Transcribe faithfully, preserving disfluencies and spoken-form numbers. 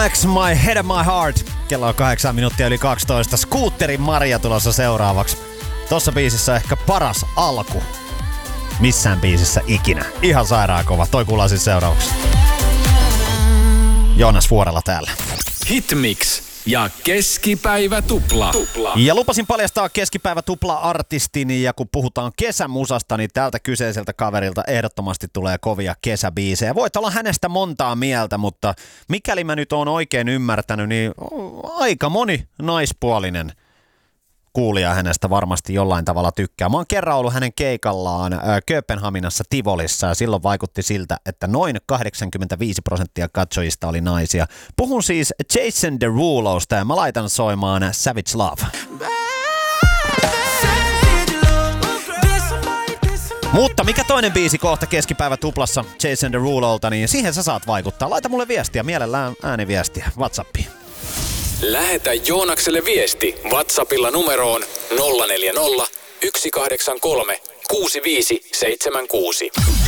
X, My Head and My Heart. Kello on kahdeksan minuuttia yli kaksitoista. Scooterin Maria tulossa seuraavaksi. Tossa biisissä ehkä paras alku missään biisissä ikinä. Ihan sairaan kova. Toi kuullaan siis seuraavaksi. Joonas Vuorella täällä. Hitmix ja keskipäivä tupla. tupla. Ja lupasin paljastaa keskipäivä tupla-artistin, ja kun puhutaan kesämusasta, niin tältä kyseiseltä kaverilta ehdottomasti tulee kovia kesäbiisejä. Voit olla hänestä montaa mieltä, mutta mikäli mä nyt oon oikein ymmärtänyt, niin aika moni naispuolinen kuulija hänestä varmasti jollain tavalla tykkää. Mä oon kerran ollut hänen keikallaan äh, Kööpenhaminassa Tivolissa, ja silloin vaikutti siltä, että noin kahdeksankymmentäviisi prosenttia katsojista oli naisia. Puhun siis Jason Derulosta, ja mä laitan soimaan Savage Love. Mutta mikä toinen biisi kohta keskipäivä tuplassa Jason Derulolta, niin siihen sä saat vaikuttaa. Laita mulle viestiä, mielellään ääniviestiä WhatsAppiin. Lähetä Joonakselle viesti WhatsAppilla numeroon nolla neljä nolla, yksi kahdeksan kolme, kuusi viisi seitsemän kuusi.